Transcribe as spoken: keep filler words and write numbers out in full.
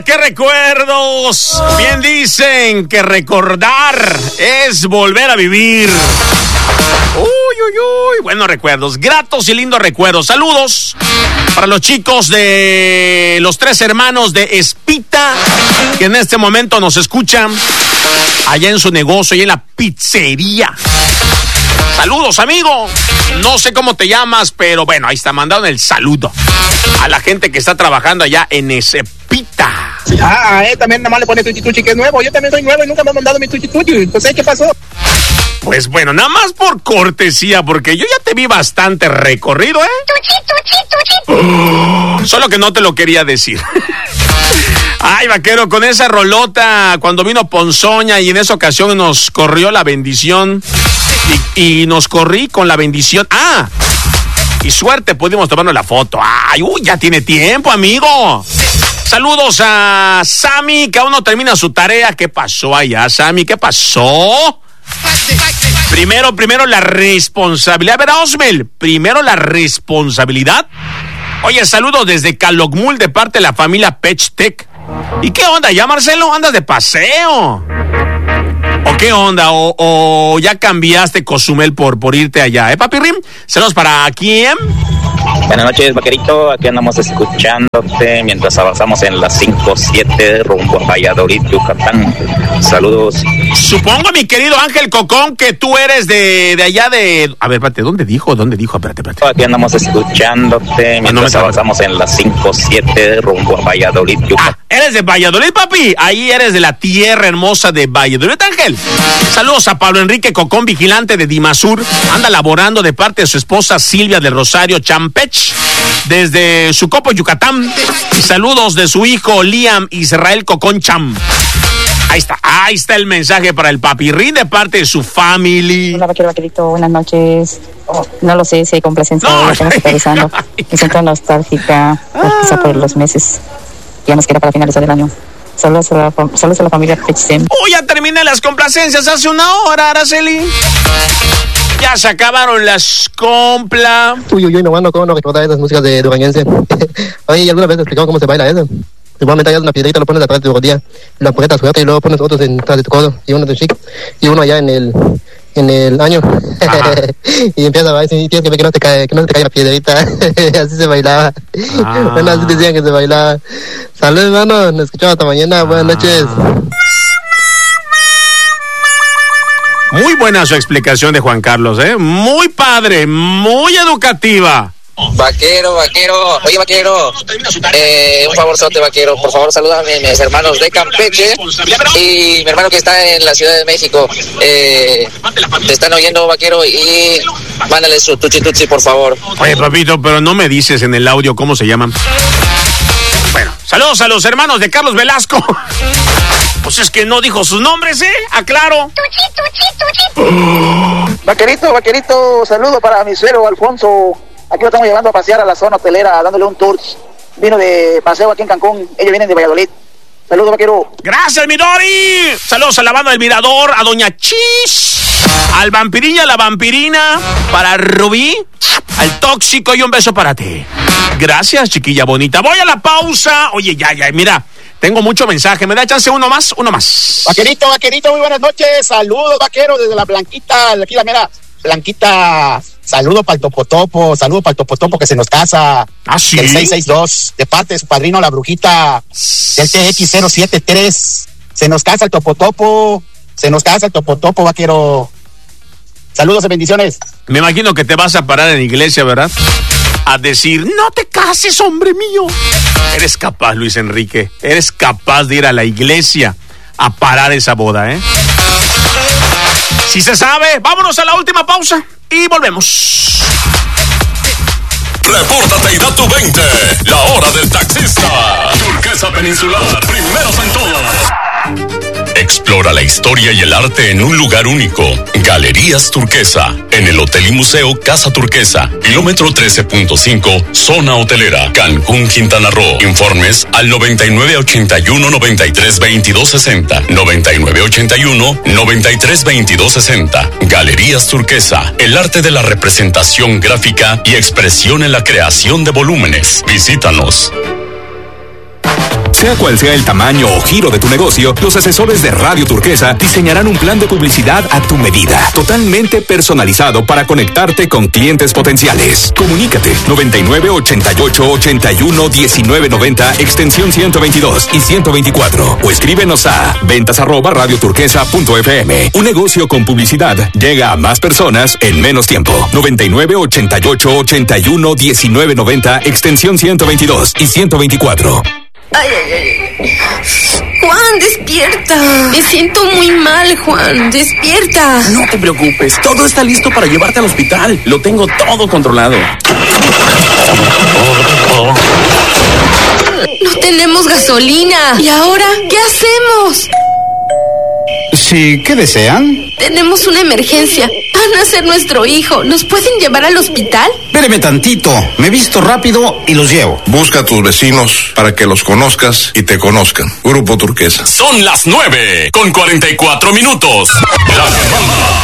qué recuerdos. Bien dicen que recordar es volver a vivir. Uy, uy, uy, buenos recuerdos, gratos y lindos recuerdos. Saludos para los chicos de los tres hermanos de Espita, que en este momento nos escuchan allá en su negocio, allá en la pizzería. Saludos, amigo. No sé cómo te llamas, pero bueno, ahí está, mandando el saludo a la gente que está trabajando allá en Espita. Ah, eh, también nada más le pone tuchi tuchi que es nuevo. Yo también soy nuevo y nunca me han mandado mi tuchi tuchi. Entonces, ¿qué pasó? Pues bueno, nada más por cortesía, porque yo ya te vi bastante recorrido, ¿eh? Tuchi, tuchi, tuchi. Oh, solo que no te lo quería decir. Ay, vaquero, con esa rolota, cuando vino Ponzoña y en esa ocasión nos corrió la bendición y, y nos corrí con la bendición. Ah, y suerte, pudimos tomarnos la foto. Ay, uy, ya tiene tiempo, amigo. Saludos a Sammy, que aún no termina su tarea. ¿Qué pasó allá, Sammy? ¿Qué pasó? Primero, primero la responsabilidad. A ver, Osmel, primero la responsabilidad. Oye, saludos desde Calokmul de parte de la familia Pechtec. ¿Y qué onda ya, Marcelo? ¿Andas de paseo? ¿O qué onda? ¿O, o ya cambiaste Cozumel por, por irte allá? ¿Eh, papi Rim? Saludos para quién. Buenas noches, vaquerito. Aquí andamos escuchándote mientras avanzamos en las cinco siete rumbo a Valladolid, Yucatán. Saludos. Supongo, mi querido Ángel Cocón, que tú eres de, de allá de... A ver, espérate, ¿dónde dijo? ¿Dónde dijo? Espérate, espérate. Aquí andamos escuchándote mientras no avanzamos en las cinco siete rumbo a Valladolid, Yucatán. Ah, ¿eres de Valladolid, papi? Ahí eres de la tierra hermosa de Valladolid, Ángel. Saludos a Pablo Enrique Cocón, vigilante de Dimasur. Anda laborando de parte de su esposa Silvia del Rosario Champech, desde Sucopo, Yucatán. Y saludos de su hijo Liam Israel Cocón Cham. Ahí está, ahí está el mensaje para el papirrín de parte de su family. Hola, vaquero, vaquerito, buenas noches. Oh, no lo sé si hay complacencia, no, ya estamos aterrizando. Me siento nostálgica, quizá por los meses. Ya nos queda para finalizar el año. Saludos a la, saludos a la familia Pechsem. Uy, ya terminé las complacencias hace una hora, Araceli. Ya se acabaron las complas. Uy, uy, uy, no, bueno, cómo no recordar esas músicas de duranguense. Oye, ¿y alguna vez te explicado cómo se baila eso? Igualmente hayas una piedrita, lo pones atrás de tu rodilla, la apretas fuerte y luego pones otros detrás de tu codo, y uno de tu chico, y uno allá en el, en el año. Y empieza a bailar y tienes que ver que no te cae, que no te cae la piedrita. Así se bailaba. Ah. Bueno, así decían que se bailaba. Saludos, hermano, nos escuchamos hasta mañana, ah. Buenas noches. Muy buena su explicación de Juan Carlos, ¿eh? Muy padre, muy educativa. Vaquero, vaquero, oye vaquero, eh, un favorzote vaquero, por favor saluda a mis hermanos de Campeche y mi hermano que está en la Ciudad de México, eh, te están oyendo vaquero y mándale su tuchi tuchi por favor. Oye papito, pero no me dices en el audio cómo se llaman. Bueno, saludos a los hermanos de Carlos Velasco. Pues es que no dijo sus nombres, ¿eh? Aclaro. Tuchi, tuchi, tuchi. Vaquerito, vaquerito, saludo para mi suegro Alfonso. Aquí lo estamos llevando a pasear a la zona hotelera, dándole un tour. Vino de paseo aquí en Cancún. Ellos vienen de Valladolid. Saludos, vaquero. Gracias, Midori. Saludos a la banda del Mirador, a Doña Chis, al Vampiriña, a la Vampirina, para Rubí, al Tóxico y un beso para ti. Gracias, chiquilla bonita. Voy a la pausa. Oye, ya, ya, mira. Tengo mucho mensaje. ¿Me da chance uno más? Uno más. Vaquerito, vaquerito, muy buenas noches. Saludos, vaquero, desde la Blanquita. Aquí la mera Blanquita. Saludo para el Topotopo, saludo para el Topotopo que se nos casa. ¿Ah, sí? El seis seis dos, de parte de su padrino la Brujita, del T X cero siete tres. Se nos casa el Topotopo, se nos casa el Topotopo, vaquero. Saludos y bendiciones. Me imagino que te vas a parar en iglesia, ¿verdad? A decir, no te cases, hombre mío. Eres capaz, Luis Enrique, eres capaz de ir a la iglesia a parar esa boda, ¿eh? Si se sabe, vámonos a la última pausa y volvemos. Repórtate y da tu veinte. La hora del taxista. Turquesa Peninsular, primeros en todo. Explora la historia y el arte en un lugar único. Galerías Turquesa, en el Hotel y Museo Casa Turquesa, kilómetro trece punto cinco, zona hotelera, Cancún, Quintana Roo. Informes al noventa y nueve ochenta y uno noventa y tres veintidós sesenta, noventa y nueve ochenta y uno noventa y tres veintidós sesenta. Galerías Turquesa, el arte de la representación gráfica y expresión en la creación de volúmenes. Visítanos. Sea cual sea el tamaño o giro de tu negocio, los asesores de Radio Turquesa diseñarán un plan de publicidad a tu medida, totalmente personalizado para conectarte con clientes potenciales. Comunícate noventa y nueve, ochenta y ocho, ochenta y uno, diecinueve noventa, extensión ciento veintidós y ciento veinticuatro, o escríbenos a ventas arroba radioturquesa punto f m. Un negocio con publicidad llega a más personas en menos tiempo. noventa y nueve, ochenta y ocho, ochenta y uno, diecinueve noventa, extensión ciento veintidós y ciento veinticuatro. Ay, ay, ay. Juan, despierta. Me siento muy mal, Juan. Despierta. No te preocupes, todo está listo para llevarte al hospital. Lo tengo todo controlado. No tenemos gasolina. ¿Y ahora qué hacemos? Sí, ¿qué desean? Tenemos una emergencia. Van a ser nuestro hijo. ¿Nos pueden llevar al hospital? Espéreme tantito. Me visto rápido y los llevo. Busca a tus vecinos para que los conozcas y te conozcan. Grupo Turquesa. Son las nueve con cuarenta y cuatro minutos. La semana.